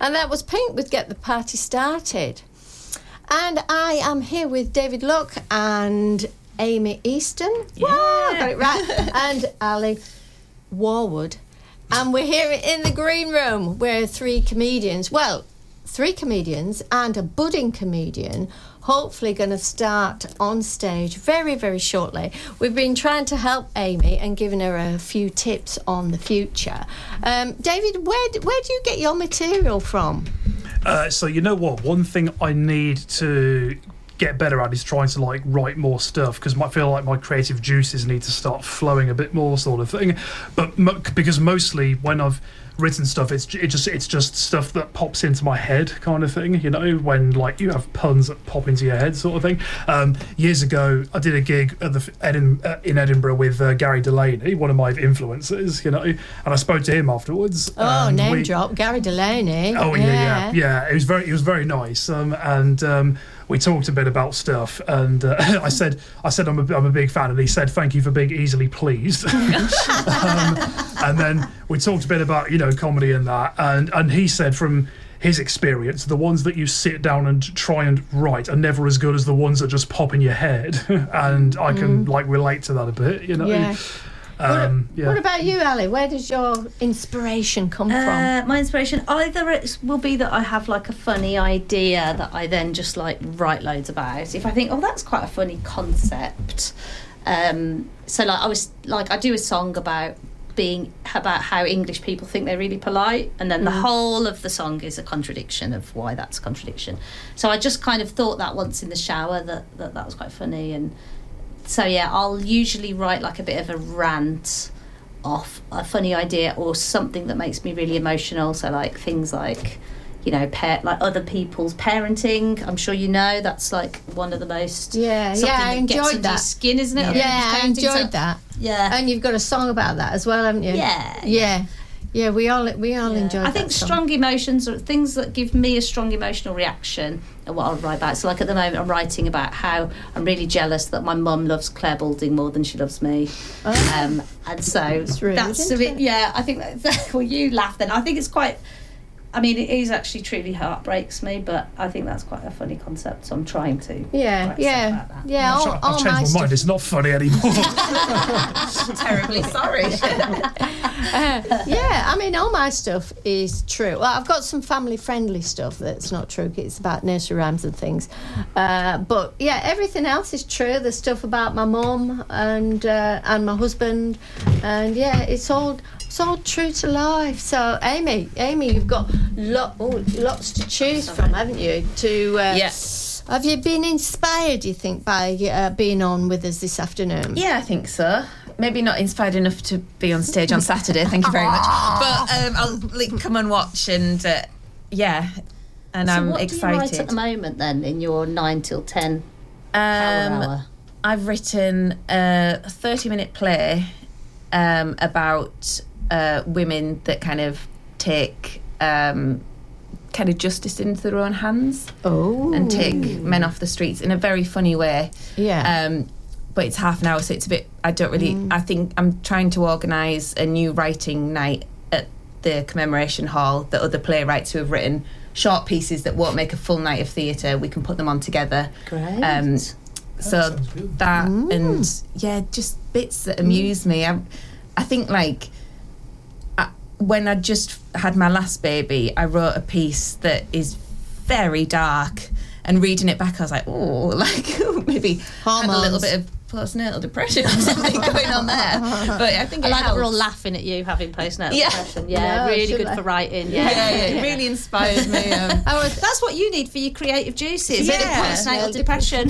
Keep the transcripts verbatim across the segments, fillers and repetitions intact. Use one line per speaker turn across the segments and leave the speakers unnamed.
And that was Pink with Get the Party Started. And I am here with David Luck and Amy Easton.
Yeah.
Whoa, got it right. And Ali Warwood. And we're here in the green room. We're three comedians. Well, three comedians and a budding comedian, hopefully going to start on stage very, very shortly. We've been trying to help Amy and giving her a few tips on the future. Um, David, where do, where do you get your material from?
Uh, so you know what? One thing I need to get better at is trying to like write more stuff, because I feel like my creative juices need to start flowing a bit more, sort of thing. But mo- because mostly when I've written stuff, it's it just it's just stuff that pops into my head, kind of thing. You know, when like you have puns that pop into your head, sort of thing. Um, years ago, I did a gig at the Edin- uh, in Edinburgh with uh, Gary Delaney, one of my influences. You know, and I spoke to him afterwards.
Oh, name
we,
drop, Gary Delaney.
Oh yeah, yeah, yeah. It was very, it was very nice. Um, and um, we talked a bit about stuff, and uh, I said, I said I'm a, I'm a big fan, and he said, "Thank you for being easily pleased." um, and then we talked a bit about, you know, comedy and that, and and he said from his experience, the ones that you sit down and try and write are never as good as the ones that just pop in your head, and I can mm. like relate to that a bit, you know.
Yeah.
Um,
what,
yeah.
what about you, Ali? Where does your inspiration come
Uh,
from?
my inspiration, either it will be that I have like a funny idea that I then just like write loads about. If I think, oh, that's quite a funny concept. Um, so like I was like I do a song about being about how English people think they're really polite, and then mm. the whole of the song is a contradiction of why that's a contradiction. So I just kind of thought that once in the shower that that, that was quite funny. And so yeah, I'll usually write like a bit of a rant off a funny idea or something that makes me really emotional. So like things like, you know, par- like other people's parenting. I'm sure you know that's like one of the most
yeah
something
yeah I
that
enjoyed
gets into
that
your skin, isn't it?
Yeah, yeah I enjoyed so, that.
Yeah,
and you've got a song about that as well, haven't you?
Yeah,
yeah. Yeah, we all we all
yeah.
enjoyed
I think
that song.
Strong emotions or things that give me a strong emotional reaction are what I'll write about. So like at the moment I'm writing about how I'm really jealous that my mum loves Claire Balding more than she loves me. Oh. Um, and so
that's, rude,
that's a bit, yeah, I think that, well, you laugh then. I think it's quite, I mean, it is actually truly heartbreaks me, but I think that's quite a funny concept, so I'm trying to.
Yeah, yeah, yeah.
I've,
all,
I've
all
changed my,
my
mind. It's not funny anymore.
Terribly sorry.
uh, yeah, I mean, all my stuff is true. Well, I've got some family-friendly stuff that's not true. It's about nursery rhymes and things. Uh, but yeah, everything else is true. There's stuff about my mum and uh, and my husband, and yeah, it's all. It's all true to life. So, Amy, Amy, you've got lo- oh, lots to choose from, haven't you? To uh,
yes.
Have you been inspired, do you think, by uh, being on with us this afternoon?
Yeah, I think so. Maybe not inspired enough to be on stage on Saturday. Thank you very much. But um, I'll like, come and watch, and uh, yeah, and
so
I'm
what
excited.
Do you write at the moment then in your nine till ten
um,
hour?
I've written a thirty-minute play um, about. Uh, women that kind of take um, kind of justice into their own hands
oh.
and take men off the streets in a very funny way.
Yeah.
Um, but it's half an hour, so it's a bit. I don't really. Mm. I think I'm trying to organise a new writing night at the Commemoration Hall that other playwrights who have written short pieces that won't make a full night of theatre, we can put them on together.
Great.
Um, so
that,
that
mm.
and yeah, just bits that amuse mm. me. I, I think like. When I just had my last baby, I wrote a piece that is very dark, and reading it back I was like, oh, like maybe
Hormones.
had a little bit of postnatal depression or something going on there. But I think
I
it
like
helps.
that we're all laughing at you having postnatal
yeah.
depression. Yeah,
no,
really good
I?
for writing. Yeah,
yeah, yeah, it really inspired me. Um,
oh, that's what you need for your creative juices.
Yeah.
Postnatal depression.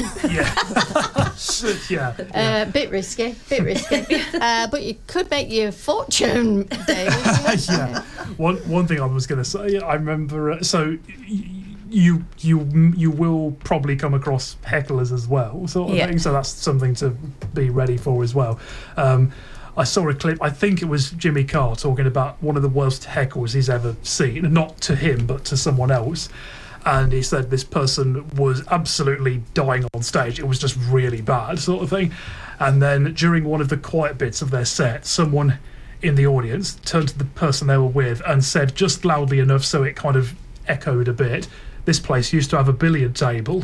Yeah. yeah.
Uh, bit risky, bit risky. uh, but you could make your fortune, Dave.
yeah. One one thing I was going to say, I remember. Uh, so. Y- You you you will probably come across hecklers as well, sort of
yeah.
thing. So that's something to be ready for as well. Um, I saw a clip. I think it was Jimmy Carr talking about one of the worst heckles he's ever seen, not to him but to someone else. And he said this person was absolutely dying on stage. It was just really bad, sort of thing. And then during one of the quiet bits of their set, someone in the audience turned to the person they were with and said just loudly enough so it kind of echoed a bit. This place used to have a billiard table.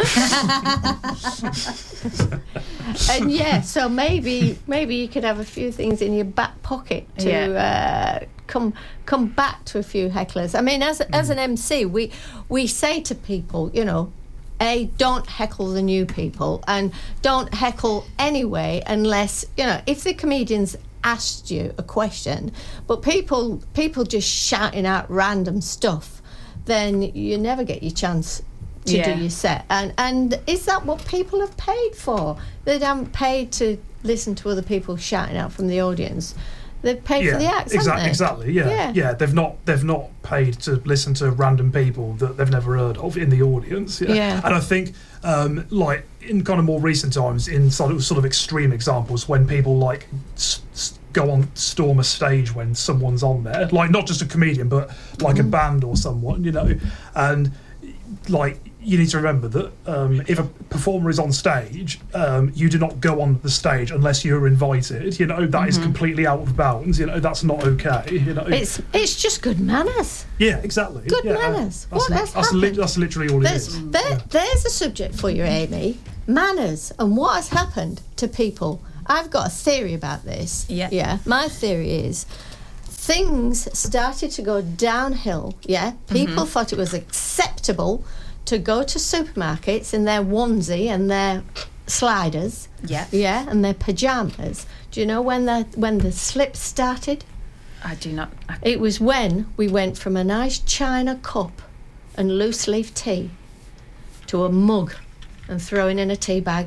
And yeah, so maybe maybe you could have a few things in your back pocket to
Yeah.
uh, come come back to a few hecklers. I mean, as as an M C, we we say to people, you know, A, don't heckle the new people, and don't heckle anyway unless, you know, if the comedians asked you a question, but people people just shouting out random stuff, then you never get your chance to
Yeah.
do your set. And and is that what people have paid for? They haven't paid to listen to other people shouting out from the audience. They've paid for the acts,
exactly,
haven't they?
exactly. Yeah,
Yeah.
yeah. They've not they've not paid to listen to random people that they've never heard of in the audience. Yeah,
Yeah.
and I think um, like in kind of more recent times, in sort of sort of extreme examples, when people like s- s- go on storm a stage when someone's on there, like not just a comedian, but like
Mm-hmm.
a band or someone, you know, and like. You need to remember that um, if a performer is on stage, um, you do not go on the stage unless you're invited. You know, that is completely out of bounds. You know, that's not okay. You know,
It's it's just good manners.
yeah, exactly.
Good
yeah,
manners.
That's,
What
li-
has
that's, li-
happened?
that's literally all it
There's,
is.
there, there's a subject for you, Amy. Manners and what has happened to people. I've got a theory about this.
Yeah.
Yeah. My theory is things started to go downhill. Yeah. People thought it was acceptable to go to supermarkets in their onesie and their sliders.
Yeah.
Yeah, and their pajamas. Do you know when the when the slip started?
I do not. I,
It was when we went from a nice china cup and loose leaf tea to a mug and throwing in a tea bag.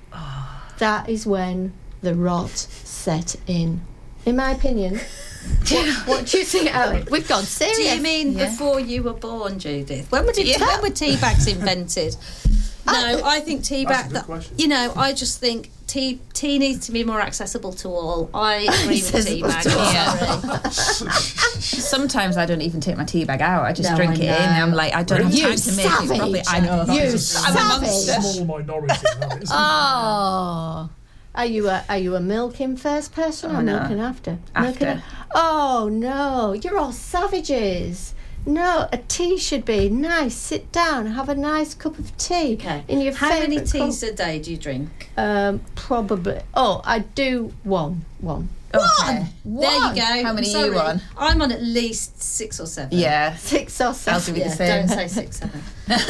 That is when the rot set in. In my opinion. what, what do you think, Alec? We've gone serious.
Do you mean
Yeah.
before you were born, Judith? When were, it,
Yeah.
when were tea bags invented? No, I think tea
That's a
bag.
good
That,
question.
you know, I just think tea tea needs to be more accessible to all. I agree with tea
Accessible
bags.
to all.
I'm sorry.
sometimes I don't even take my tea bag out. I just
No,
drink
I
it in.
know.
I'm like, I don't
You
have time to make
savage.
it properly. I know.
You
That is a
savage.
small, small minority. That is.
Oh. Are you a are you a milking first person or
Oh, no.
milking after?
After.
Milking a- oh no, you're all savages. No, a tea should be nice. Sit down, have a nice cup of tea
Okay.
in your
How many
favourite
teas
cup.
a day do you drink?
Um, probably. Oh, I do one. One.
Okay.
There you go.
How
I'm
many are you
sorry.
on?
I'm on at least six or seven.
Yeah.
Six or
I'll
seven.
do
Yeah,
the same.
don't say six, seven.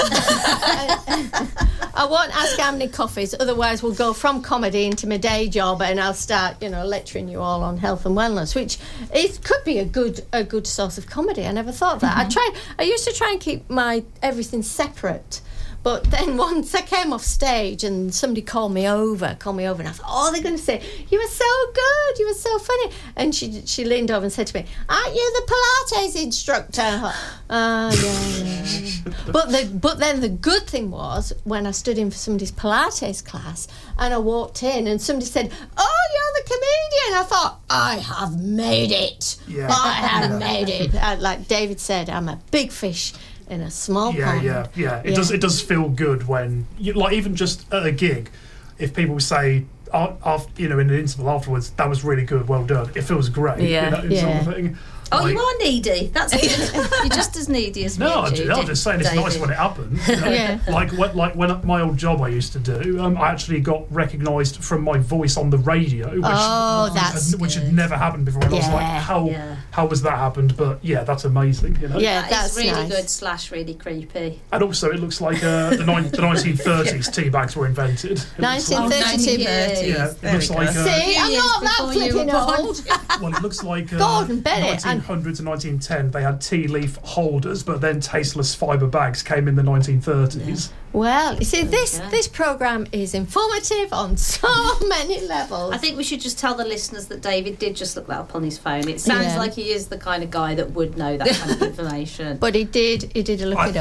I won't ask how many coffees, otherwise we'll go from comedy into my day job and I'll start, you know, lecturing you all on health and wellness, which it could be a good a good source of comedy. I never thought of that. I tried I used to try and keep my everything separate. But then once I came off stage and somebody called me over, called me over, and I thought, oh, they're going to say, you were so good, you were so funny. And she she leaned over and said to me, aren't you the Pilates instructor? I thought, oh, yeah, yeah. But, the, but then the good thing was, when I stood in for somebody's Pilates class, and I walked in, and somebody said, oh, you're the comedian. I thought, I have made it.
Yeah.
I have made it. Uh, like David said, I'm a big fish in a small
Yeah,
pond.
yeah, yeah. It
Yeah.
does. It does feel good when, you, like, even just at a gig, if people say, after, you know, in an interval afterwards, that was really good, well done. It feels great.
Yeah.
You know, sort
Yeah.
of thing.
Oh,
Like-
you are needy. That's good. You're just as needy as me.
No, I'm
Judith,
just, I'm just saying it's nice
David.
when it happens. You know?
Yeah.
Like when, like when at my old job I used to do, um, I actually got recognised from my voice on the radio, which,
Oh, that's
had, which had
good.
never happened before. And I was like,
Yeah.
how
Yeah.
how has that happened? But yeah, that's amazing. You know.
Yeah,
That
that's
is really
nice.
good slash really creepy.
And also, it looks like uh, the, ni- the nineteen thirties tea bags were invented. It looks like-
nineteen thirty-two.
Yeah, it
There
looks
we
like
go.
uh,
See, I'm
years
not that
before you were
flipping
born.
old.
well, it looks like uh,
Gordon Bennett and-
nineteen hundred to nineteen ten. They had tea leaf holders, but then tasteless fibre bags came in the nineteen thirties.
Well, you see, this
Yeah.
this program is informative on so many levels.
I think we should just tell the listeners that David did just look that up on his phone. It sounds
Yeah.
like he is the kind of guy that would know that kind of information.
But he did he did look
I-
it up.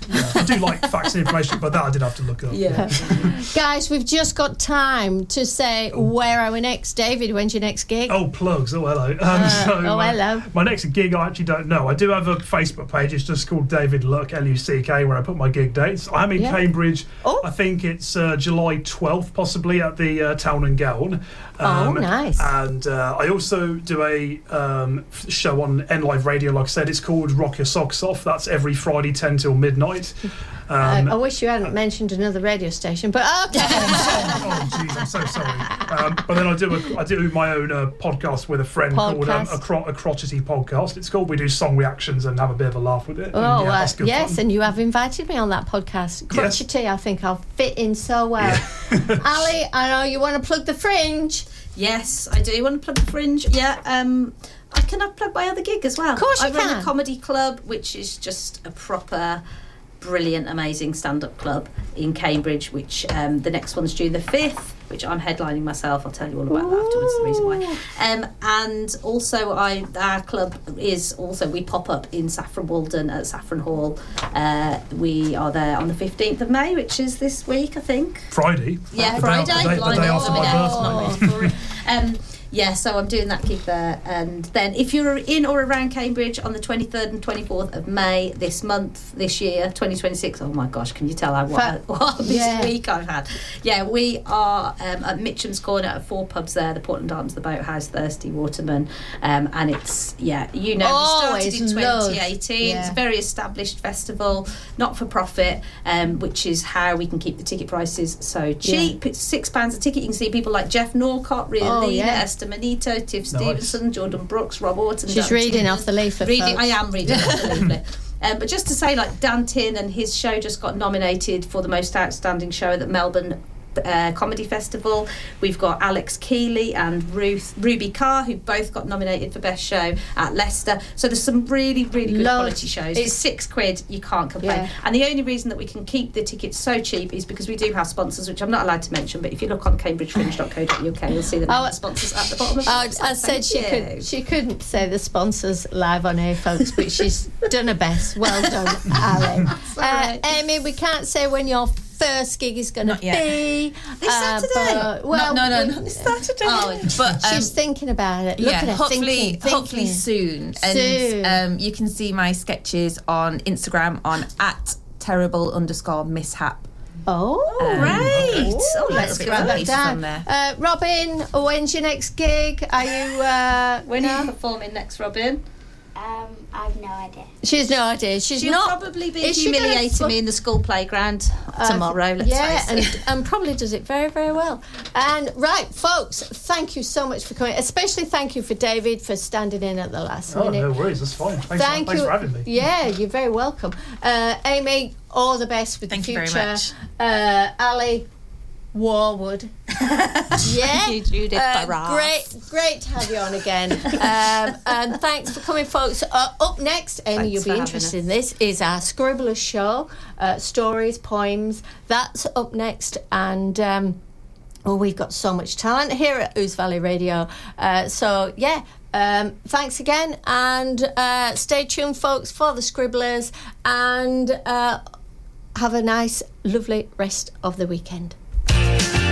yeah, I do like facts and information, but that I did have to look up.
Yeah.
Guys, we've just got time to say where are we next. David, when's your next gig?
Oh, plugs. Oh, hello. Um,
Uh,
so,
oh,
uh,
hello.
My next gig, I actually don't know. I do have a Facebook page. It's just called David Luck, L U C K, where I put my gig dates. I'm in
Yeah.
Cambridge.
Oh.
I think it's uh, July twelfth, possibly, at the uh, Town and Gown.
Oh, nice.
And uh, I also do a um, show on N Live Radio, like I said. It's called Rock Your Socks Off. That's every Friday, ten till midnight. Um,
I, I wish you hadn't mentioned another radio station, but okay.
oh, jeez, I'm so sorry. Um, but then I do a, I do my own uh, podcast with a friend called um,
Podcast.
a, Cro- a Crotchety Podcast. It's called. We do song reactions and have a bit of a laugh with it.
Oh,
and, yeah,
uh,
that's good
yes,
fun.
and you have invited me on that podcast.
Yes.
Crotchety, I think I'll fit in so well. Ali, I know you want to plug the Fringe.
Yes, I do want to plug the Fringe. Yeah, um, I can I plug my other gig as well.
Of course you
I run
can.
a comedy club, which is just a proper, brilliant, amazing stand-up club in Cambridge. Which um, the next one's June the fifth, which I'm headlining myself. I'll tell you all about that afterwards. The reason why. Um, and also, I our club is also we pop up in Saffron Walden at Saffron Hall. Uh, we are there on the fifteenth of May, which is this week, I think.
Friday.
Yeah,
The
Friday.
Day, the day, the
Blimey,
day after my
oh,
birthday.
um, yeah, so I'm doing that gig there, and then if you're in or around Cambridge on the twenty-third and twenty-fourth of May this month, this year, twenty twenty-six. Oh my gosh, can you tell how what,
Fa-
what this
yeah.
week I've had? Yeah, we are um, at Mitcham's Corner at four pubs there: the Portland Arms, the Boathouse, Thirsty, Waterman, um, and it's yeah, you know, we started
Always
in
loved.
twenty eighteen.
Yeah.
It's a very established festival, not for profit, um, which is how we can keep the ticket prices so cheap. It's six pounds a ticket. You can see people like Jeff Norcott, Ria
Oh,
Lena,
yeah.
Esther Manito, Tiff Stevenson, Jordan Brooks, Rob Orton.
She's
Dan
reading
Tin.
off the leaflet,
Reading,
folks.
I am reading off the leaflet. Um, but just to say, like Dan Tin and his show just got nominated for the most outstanding show at the Melbourne Uh, Comedy Festival. We've got Alex Keeley and Ruth Ruby Carr, who both got nominated for Best Show at Leicester. So there's some really, really good
Love-
quality shows.
it's-
It's six quid, you can't complain.
Yeah.
And the only reason that we can keep the tickets so cheap is because we do have sponsors, which I'm not allowed to mention. But if you look on cambridge fringe dot co dot uk, you'll see the
Oh,
name of the sponsors at the bottom of the
I,
website.
I said
Thank
she
you.
could. She couldn't say the sponsors live on air, folks, but she's done her best. Well done, Ali. Uh, Amy, we can't say when your first gig is going to
Not yet.
be.
This Saturday?
but- well,
no, no,
we-
not this Saturday.
Oh,
but um,
She's thinking about it. Look
yeah,
at her
hopefully,
thinking,
hopefully
thinking.
soon. And
Soon.
um, you can see my sketches on Instagram on at terrible underscore mishap.
Oh,
Um,
Great.
Oh,
Oh,
let's
let's
bit
write
of
that
pieces
down.
on there.
Uh, Robin, when's your next gig? Are you? Uh,
When are
no?
you performing next, Robin?
Um, I've no idea.
She has no idea. She's
She'll
not.
probably be
is she gonna
humiliating
fu-
me in the school playground
Uh,
tomorrow. Let's
yeah,
face it.
and, and probably does it very, very well. And right, folks, thank you so much for coming. Especially thank you for David for standing in at the last
Oh,
minute.
no worries. That's fine. Thanks,
Thank
thanks
you.
for having me.
Yeah, you're very welcome. Uh, Amy, all the best with
Thank
the
you
future.
very much.
Uh, Ali, Warwood. Yeah,
you, Judith
Uh,
Barras.
great, great to have you on again. um, and thanks for coming, folks. Uh, up next, Amy,
Thanks
you'll
for
be
having
interested
us.
in this, is our Scribblers show, uh, stories, poems. That's up next, and um, well, we've got so much talent here at Ouse Valley Radio. Uh, so yeah. Um, thanks again, and uh, stay tuned, folks, for the Scribblers, and uh, have a nice, lovely rest of the weekend.